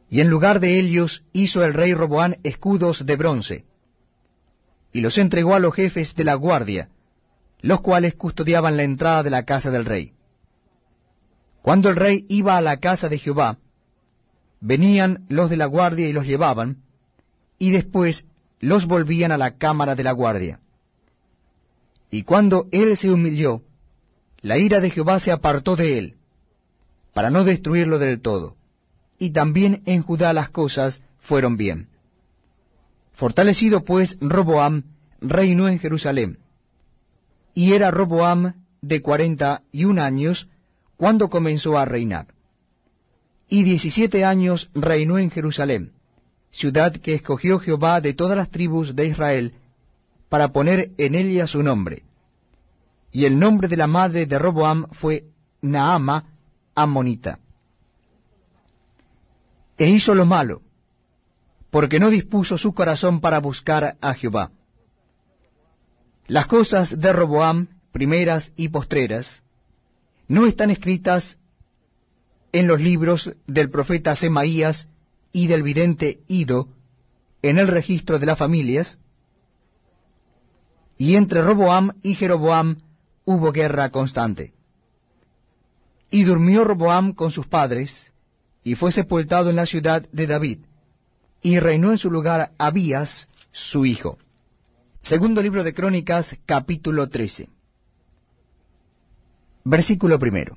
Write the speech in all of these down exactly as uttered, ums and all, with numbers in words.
Y en lugar de ellos hizo el rey Roboam escudos de bronce, y los entregó a los jefes de la guardia, los cuales custodiaban la entrada de la casa del rey. Cuando el rey iba a la casa de Jehová, venían los de la guardia y los llevaban, y después los volvían a la cámara de la guardia. Y cuando él se humilló, la ira de Jehová se apartó de él, para no destruirlo del todo. Y también en Judá las cosas fueron bien. Fortalecido pues Roboam, reinó en Jerusalén. Y era Roboam de cuarenta y un años cuando comenzó a reinar. Y diecisiete años reinó en Jerusalén, ciudad que escogió Jehová de todas las tribus de Israel, para poner en ella su nombre. Y el nombre de la madre de Roboam fue Naama, ammonita. E hizo lo malo, porque no dispuso su corazón para buscar a Jehová. Las cosas de Roboam, primeras y postreras, no están escritas en los libros del profeta Semaías y del vidente Ido, en el registro de las familias. Y entre Roboam y Jeroboam hubo guerra constante. Y durmió Roboam con sus padres, y fue sepultado en la ciudad de David, y reinó en su lugar Abías, su hijo. Segundo libro de Crónicas, capítulo trece. Versículo primero.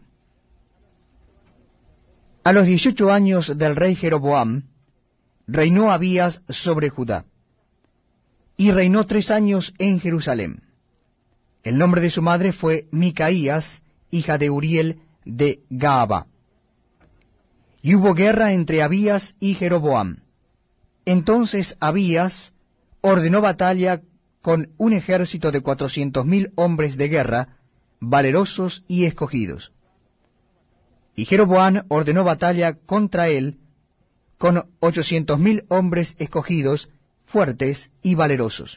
A los dieciocho años del rey Jeroboam, reinó Abías sobre Judá, y reinó tres años en Jerusalén. El nombre de su madre fue Micaías, hija de Uriel de Gaaba. Y hubo guerra entre Abías y Jeroboam. Entonces Abías ordenó batalla con un ejército de cuatrocientos mil hombres de guerra, valerosos y escogidos. Y Jeroboam ordenó batalla contra él con ochocientos mil hombres escogidos, fuertes y valerosos.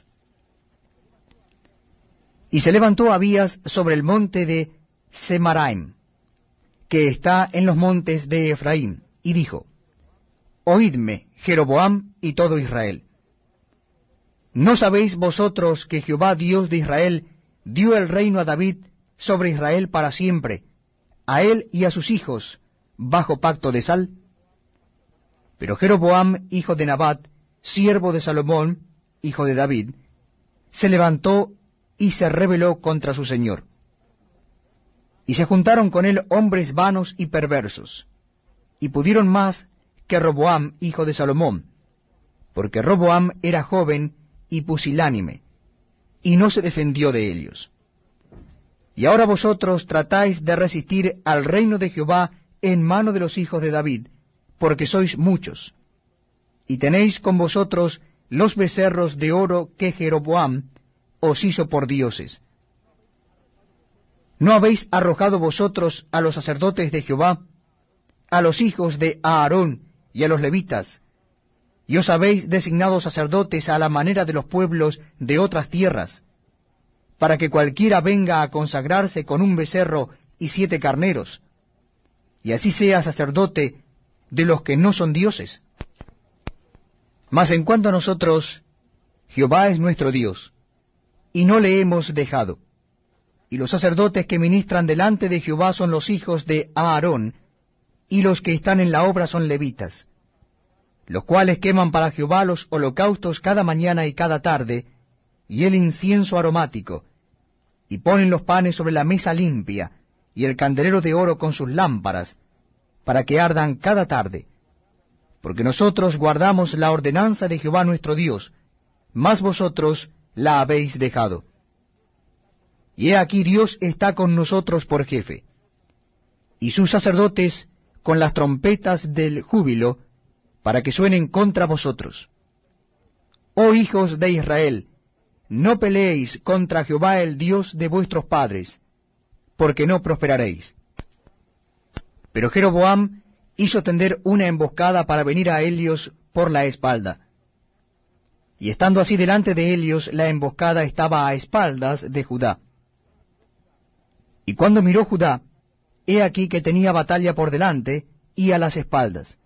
Y se levantó Abías sobre el monte de Semaraim, que está en los montes de Efraín, y dijo: Oídme, Jeroboam y todo Israel. ¿No sabéis vosotros que Jehová Dios de Israel dio el reino a David sobre Israel para siempre, a él y a sus hijos, bajo pacto de sal? Pero Jeroboam, hijo de Nabat, siervo de Salomón, hijo de David, se levantó y se rebeló contra su señor. Y se juntaron con él hombres vanos y perversos, y pudieron más que Roboam, hijo de Salomón, porque Roboam era joven y pusilánime, y no se defendió de ellos. Y ahora vosotros tratáis de resistir al reino de Jehová en mano de los hijos de David, porque sois muchos, y tenéis con vosotros los becerros de oro que Jeroboam os hizo por dioses. ¿No habéis arrojado vosotros a los sacerdotes de Jehová, a los hijos de Aarón y a los levitas, y os habéis designado sacerdotes a la manera de los pueblos de otras tierras, para que cualquiera venga a consagrarse con un becerro y siete carneros, y así sea sacerdote de los que no son dioses? Mas en cuanto a nosotros, Jehová es nuestro Dios, y no le hemos dejado. Y los sacerdotes que ministran delante de Jehová son los hijos de Aarón, y los que están en la obra son levitas, los cuales queman para Jehová los holocaustos cada mañana y cada tarde, y el incienso aromático, y ponen los panes sobre la mesa limpia, y el candelero de oro con sus lámparas, para que ardan cada tarde. Porque nosotros guardamos la ordenanza de Jehová nuestro Dios, mas vosotros la habéis dejado. Y he aquí Dios está con nosotros por jefe, y sus sacerdotes con las trompetas del júbilo, para que suenen contra vosotros. Oh hijos de Israel, no peleéis contra Jehová el Dios de vuestros padres, porque no prosperaréis. Pero Jeroboam hizo tender una emboscada para venir a Helios por la espalda. Y estando así delante de Helios, la emboscada estaba a espaldas de Judá. Y cuando miró Judá, he aquí que tenía batalla por delante y a las espaldas.